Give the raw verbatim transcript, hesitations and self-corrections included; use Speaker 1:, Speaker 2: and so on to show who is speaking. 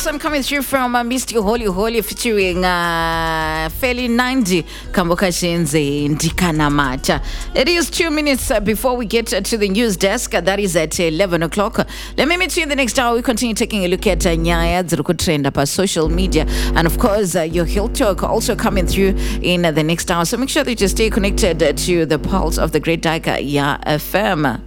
Speaker 1: Awesome, coming through from uh, Mister Holy Holy featuring uh, Feli Nandi Kamboka Shenze Ndikanamata. It is two minutes uh, before we get uh, to the news desk. Uh, that is at eleven o'clock. Let me meet you in the next hour. We continue taking a look at uh, Nyaya Ziruku trend up social media. And of course, uh, your Hill Talk also coming through in uh, the next hour. So make sure that you stay connected uh, to the pulse of the Great Daika Ya F M.